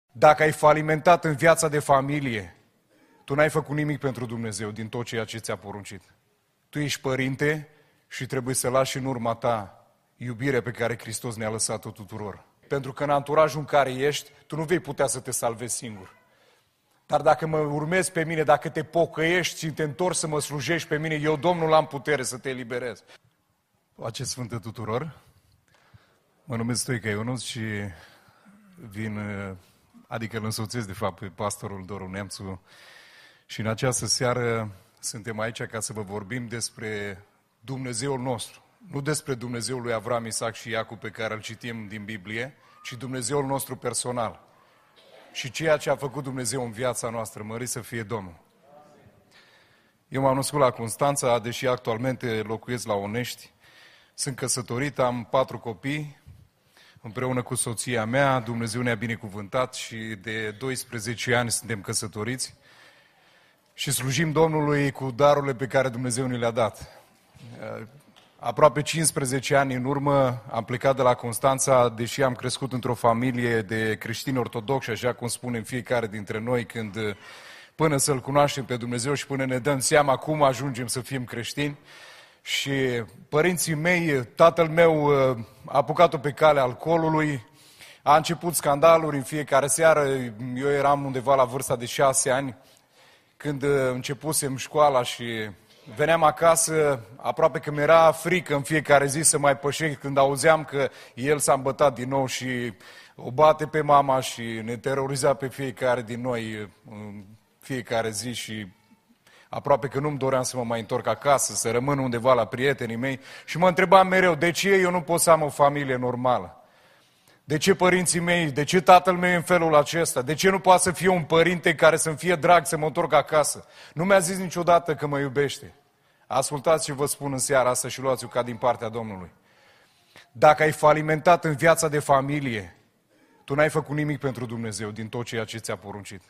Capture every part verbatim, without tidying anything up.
Dacă ai falimentat în viața de familie, tu n-ai făcut nimic pentru Dumnezeu din tot ceea ce ți-a poruncit. Tu ești părinte și trebuie să lași în urma ta iubirea pe care Hristos ne-a lăsat-o tuturor. Pentru că în anturajul în care ești, tu nu vei putea să te salvezi singur. Dar dacă mă urmezi pe mine, dacă te pocăiești și te întorci să mă slujești pe mine, eu, Domnul, am putere să te eliberez. Pace Sfântă tuturor! Mă numesc Stoica Ionuț și vin, adică îl însoțesc de fapt pe pastorul Doru Neamțu și în această seară suntem aici ca să vă vorbim despre Dumnezeul nostru. Nu despre Dumnezeul lui Avram, Isaac și Iacov pe care îl citim din Biblie, ci Dumnezeul nostru personal. Și ceea ce a făcut Dumnezeu în viața noastră, mărit să fie Domnul. Eu m-am născut la Constanța, deși actualmente locuiesc la Onești. Sunt căsătorit, am patru copii, împreună cu soția mea. Dumnezeu ne-a binecuvântat și de doisprezece ani suntem căsătoriți. Și slujim Domnului cu darurile pe care Dumnezeu ni le-a dat. Aproape cincisprezece ani în urmă am plecat de la Constanța, deși am crescut într-o familie de creștini ortodoxi, așa cum spunem fiecare dintre noi, când până să-L cunoaștem pe Dumnezeu și până ne dăm seama cum ajungem să fim creștini. Și părinții mei, tatăl meu a apucat-o pe calea alcoolului, a început scandaluri în fiecare seară. Eu eram undeva la vârsta de șase ani, când începusem școala și veneam acasă, aproape că mi-era frică în fiecare zi să mai pășesc când auzeam că el s-a îmbătat din nou și o bate pe mama și ne teroriza pe fiecare din noi în fiecare zi și aproape că nu-mi doream să mă mai întorc acasă, să rămân undeva la prietenii mei și mă întrebam mereu, de ce eu nu pot să am o familie normală? De ce părinții mei, de ce tatăl meu e în felul acesta? De ce nu poate să fie un părinte care să-mi fie drag să mă întorc acasă? Nu mi-a zis niciodată că mă iubește. Ascultați și vă spun în seara asta și luați-o ca din partea Domnului. Dacă ai falimentat în viața de familie, tu n-ai făcut nimic pentru Dumnezeu din tot ceea ce ți-a poruncit.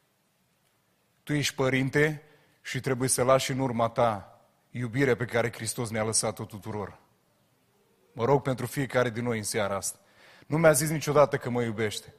Tu ești părinte și trebuie să lași în urma ta iubirea pe care Hristos ne-a lăsat-o tuturor. Mă rog pentru fiecare din noi în seara asta. Nu mi-a zis niciodată că mă iubește.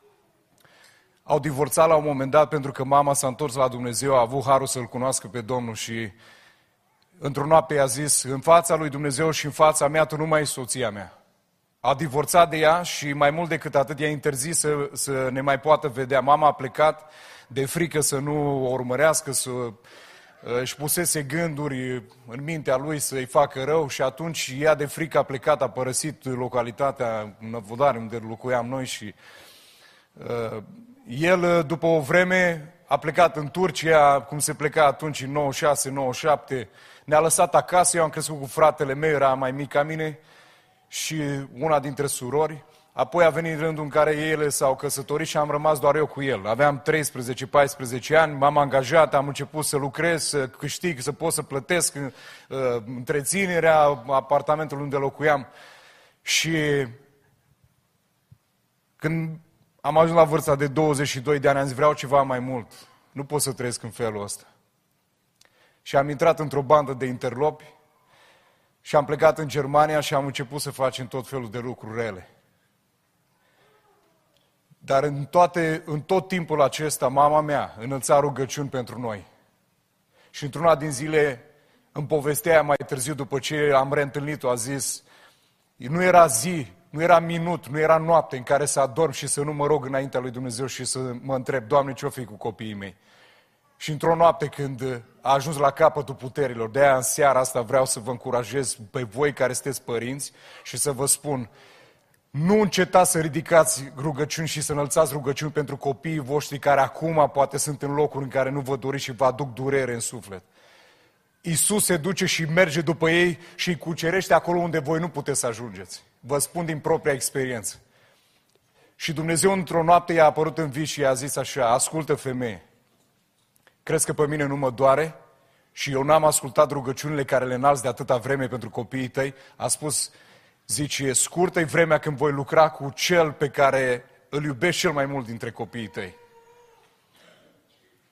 Au divorțat la un moment dat pentru că mama s-a întors la Dumnezeu, a avut harul să-L cunoască pe Domnul și într-o noapte i-a zis, în fața lui Dumnezeu și în fața mea, tu nu mai ești soția mea. A divorțat de ea și mai mult decât atât i-a interzis să, să ne mai poată vedea. Mama a plecat de frică să nu o urmărească, să își pusese gânduri în mintea lui să-i facă rău și atunci ea de frică a plecat, a părăsit localitatea în Năvodari unde locuiam noi și uh, el după o vreme a plecat în Turcia, cum se pleca atunci în nouăzeci și șase nouăzeci și șapte, ne-a lăsat acasă, eu am crescut cu fratele meu, era mai mic ca mine și una dintre surori. Apoi a venit rândul în care ele s-au căsătorit și am rămas doar eu cu el. Aveam treisprezece paisprezece ani, m-am angajat, am început să lucrez, să câștig, să pot să plătesc uh, întreținerea apartamentului unde locuiam. Și când am ajuns la vârsta de douăzeci și doi de ani, am zis, vreau ceva mai mult. Nu pot să trăiesc în felul ăsta. Și am intrat într-o bandă de interlopi și am plecat în Germania și am început să facem tot felul de lucruri rele. Dar în, toate, în tot timpul acesta, mama mea înălța rugăciuni pentru noi. Și într-una din zile, îmi povestea mai târziu, după ce am reîntâlnit-o, a zis, nu era zi, nu era minut, nu era noapte în care să adorm și să nu mă rog înaintea lui Dumnezeu și să mă întreb, Doamne, ce-o fi cu copiii mei? Și într-o noapte când a ajuns la capătul puterilor, de aia în seara asta vreau să vă încurajez pe voi care sunteți părinți și să vă spun, nu încetați să ridicați rugăciuni și să înălțați rugăciuni pentru copiii voștri care acum poate sunt în locuri în care nu vă doriți și vă aduc durere în suflet. Iisus se duce și merge după ei și îi cucerește acolo unde voi nu puteți să ajungeți. Vă spun din propria experiență. Și Dumnezeu într-o noapte i-a apărut în vis și i-a zis așa, ascultă femeie, crezi că pe mine nu mă doare? Și eu n-am ascultat rugăciunile care le înalți de atâta vreme pentru copiii tăi? A spus, zice, scurtă-i vremea când voi lucra cu cel pe care îl iubești cel mai mult dintre copiii tăi.